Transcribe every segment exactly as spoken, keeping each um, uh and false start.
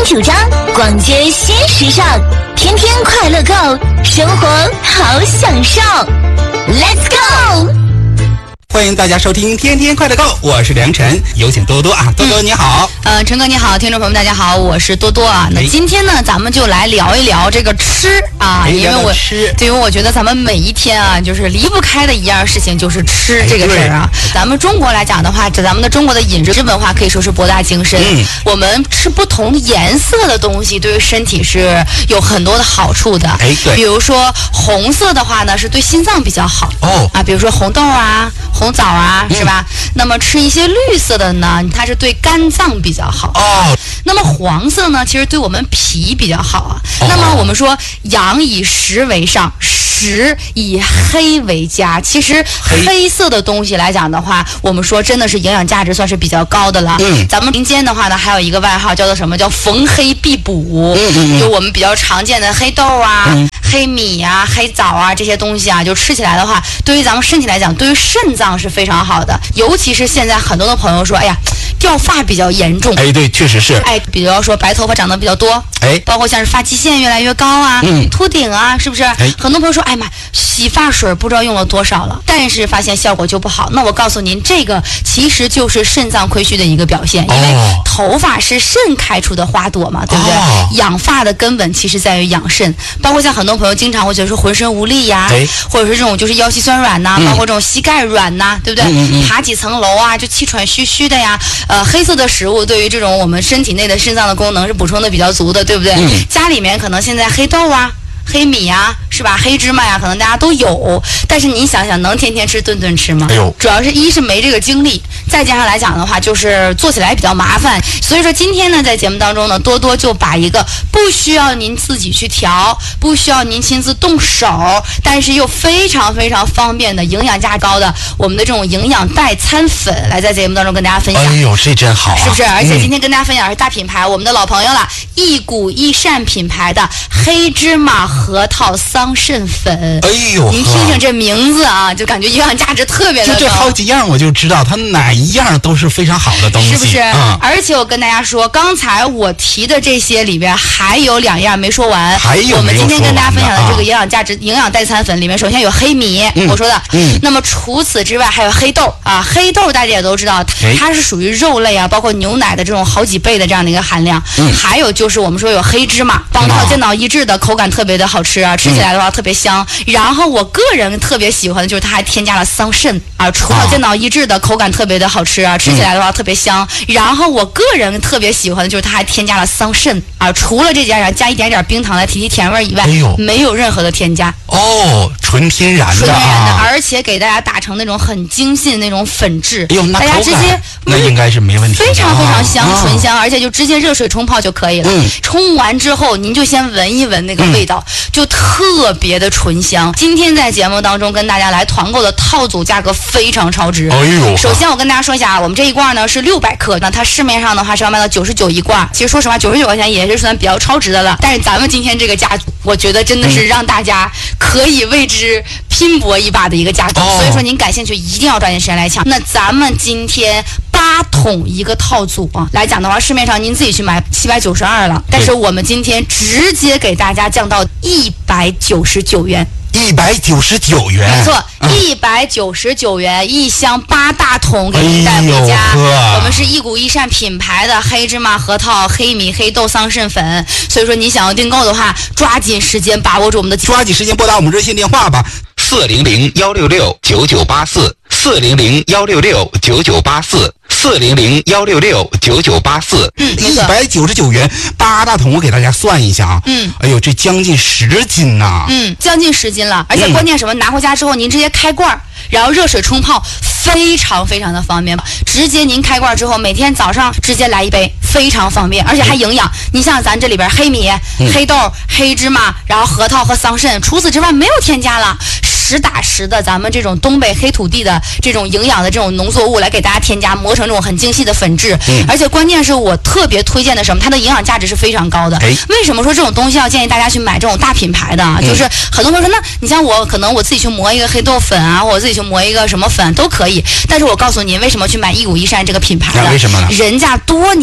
主张，逛街新时尚，天天快乐购，生活好享受。Let's go！ 欢迎大家收听天天快乐购，我是梁晨，有请多多啊，多多你好。 呃，陈哥你好，听众朋友们大家好，我是多多啊。那今天呢，咱们就来聊一聊这个吃啊，因为我吃， 对于我觉得咱们每一天啊，就是离不开的一样事情就是吃这个事儿啊。咱们中国来讲的话，咱们的中国的饮食文化可以说是博大精深。嗯，我们吃不同颜色的东西，对于身体是有很多的好处的。 哎，对， 比如说红色的话呢，是对心脏比较好。 哦啊，比如说红豆啊。红枣啊，是吧？嗯、那么吃一些绿色的呢，它是对肝脏比较好。 哦。 那么黄色呢，其实对我们脾比较好啊。哦、那么我们说阳以实为上，实以黑为佳。其实黑色的东西来讲的话，我们说真的是营养价值算是比较高的了。嗯。咱们民间的话呢，还有一个外号叫做什么？叫逢黑必补。嗯嗯嗯。就我们比较常见的黑豆啊、嗯、黑米啊、黑枣啊这些东西啊，就吃起来的话，对于咱们身体来讲，对于肾脏是非常好的，尤其是现在很多的朋友说，哎呀，掉发比较严重。 哎，对，确实是。 哎，比如说白头发长得比较多，哎，包括像是发际线越来越高啊，嗯，秃顶啊，是不是？哎，很多朋友说，哎妈，洗发水不知道用了多少了，但是发现效果就不好。那我告诉您，这个其实就是肾脏亏虚的一个表现，因为头发是肾开出的花朵嘛，对不对？哦、养发的根本其实在于养肾，包括像很多朋友经常会觉得说浑身无力呀，哎、或者是这种就是腰膝酸软呐、嗯，包括这种膝盖软呐，对不对？嗯嗯、爬几层楼啊，就气喘吁吁的呀。呃，黑色的食物对于这种我们身体内的肾脏的功能是补充的比较足的，对不对？嗯、家里面可能现在黑豆啊。黑米呀、啊，是吧？黑芝麻呀、啊，可能大家都有，但是你想想，能天天吃、顿顿吃吗？哎呦，主要是一是没这个精力，再加上来讲的话，就是做起来比较麻烦。所以说今天呢，在节目当中呢，多多就把一个不需要您自己去调，不需要您亲自动手，但是又非常非常方便的营养价高的我们的这种营养代餐粉，来在节目当中跟大家分享。 哎呦，这真好、啊， 是不是？而且今天跟大家分享的是大品牌，嗯、我们的老朋友了，益谷益善品牌的黑芝麻核桃桑葚粉。 哎呦， 您听听这名字啊，就感觉营养价值特别的高。 就这好几样，我就知道它哪一样都是非常好的东西， 是不是？ 嗯、 而且我跟大家说，刚才我提的这些里边还有两样没说完。 还有我们今天跟大家分享的这个营养价值、啊、营养代餐粉里面，首先有黑米，嗯、我说的。嗯。那么除此之外，还有黑豆啊，黑豆大家也都知道，它是属于肉类啊，包括牛奶的这种好几倍的这样的一个含量。嗯。还有就是我们说有黑芝麻，帮到健脑益智的，口感特别的好吃啊，吃起来的话特别香。然后我个人特别喜欢的就是它还添加了桑葚啊，除了健脑益智的，口感特别的好吃啊，吃起来的话特别香。然后我个人特别喜欢的就是它还添加了桑葚啊，除了这加加一点点冰糖来提提甜味以外，哎呦，没有任何的添加。 哦，纯天然的， 纯天然的，啊、而且给大家打成那种很精细的那种粉质， 哎呦，那大家直接那应该是没问题， 非常非常香，啊、醇香，而且就直接热水冲泡就可以了。嗯，冲完之后您就先闻一闻那个味道，嗯、就特别的醇香。今天在节目当中跟大家来团购的套组价格非常超值。哎呦，首先我跟大家说一下，我们这一罐呢是六百克，那它市面上的话是要卖到九十九一罐。其实说实话，九十九块钱也是算比较超值的了。但是咱们今天这个价，我觉得真的是让大家可以为之拼搏一把的一个价格。哦、所以说您感兴趣一定要抓紧时间来抢。那咱们今天八桶一个套组啊，来讲的话，市面上您自己去买七百九十二了，但是我们今天直接给大家降到一百九十九元。 一百九十九元， 没错，一百九十九元一箱八大桶给您带回家。哎、我们是益谷益善品牌的黑芝麻、核桃、黑米、黑豆桑葚粉，所以说你想要订购的话，抓紧时间把握住我们的， 抓紧时间拨打我们热线电话吧， 四零零幺六六九九八四，四零零幺六六九九八四。四零零幺六六九九八四， 嗯， 一百九十九元八大桶，我给大家算一下啊，嗯，哎呦，这将近十斤呐、啊， 嗯，将近十斤了，而且关键什么，嗯、拿回家之后您直接开罐，然后热水冲泡，非常非常的方便，直接您开罐之后，每天早上直接来一杯，非常方便，而且还营养。嗯、你像咱这里边黑米、嗯、黑豆、黑芝麻，然后核桃和桑葚，除此之外没有添加了。实打实的咱们这种东北黑土地的这种营养的这种农作物来给大家添加，磨成这种很精细的粉质。嗯，而且关键是我特别推荐的什么，它的营养价值是非常高的。哎，为什么说这种东西要建议大家去买这种大品牌的啊？嗯、就是很多人说，那你像我可能我自己去磨一个黑豆粉啊，或者自己去磨一个什么粉都可以，但是我告诉您，为什么去买益谷益善这个品牌的？ 为什么呢？ 人家多年的研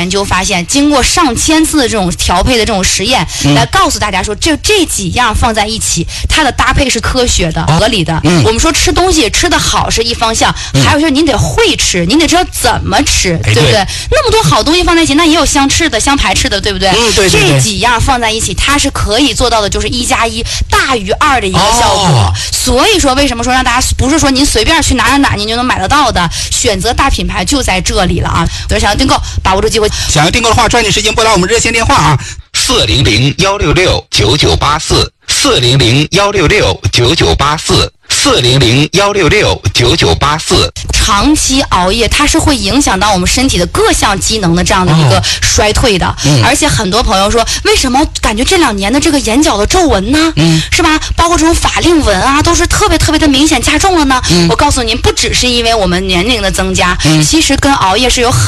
研究发现，经过上千次的这种调配的这种实验，嗯、来告诉大家说，这这几样放在一起，它的搭配是科学的、哦、合理的、嗯。我们说吃东西吃得好是一方向，嗯、还有就是您得会吃，您得知道怎么吃，对不对？对那么多好东西放在一起，那也有相斥的、相排斥的，对不对？ 嗯，对对对。 这几样放在一起，它是可以做到的，就是一加一大于二的一个效果。哦、所以说，为什么说让大家不是说您随便去哪哪哪您就能买得到的？选择大品牌就在这里了啊！所以想要订购，把握住机会。 想要订购的话，抓紧时间拨打我们热线电话啊， 四零零幺六六九九八四，四零零幺六六九九八四，四零零幺六六九九八四。 长期熬夜，它是会影响到我们身体的各项机能的这样的一个衰退的。嗯、而且很多朋友说，为什么感觉这两年的这个眼角的皱纹呢？嗯，是吧？包括这种法令纹啊，都是特别特别的明显加重了呢。嗯、我告诉您，不只是因为我们年龄的增加，嗯、其实跟熬夜是有很